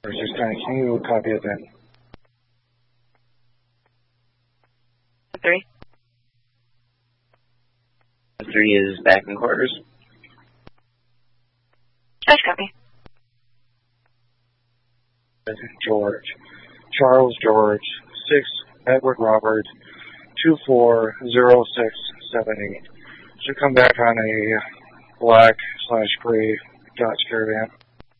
Can you copy it then? 3. 3 is back in quarters. Just copy. George. Charles George. 6 Edward Robert. 240678. Should come back on a black/gray Dodge Caravan.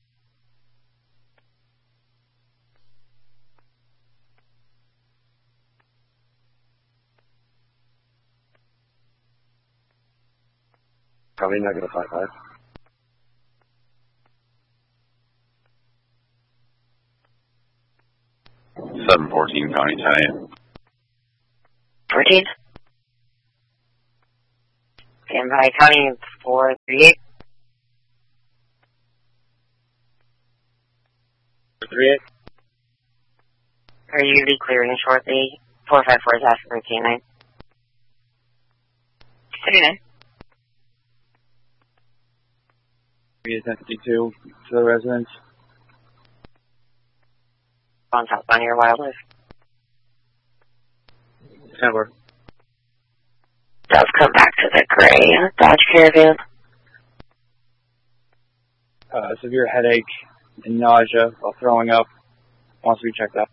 Probably not going to 5-5. $714 County Tie-In. 14. Stand by County 438. 438. Are you be clearing shortly? 454 is asking for K9. 39. 3 is 52 to the residence. On top on your wildlife. 10 work. Does come back to the gray Dodge Caravan. Severe headache and nausea while throwing up. Wants to be checked out.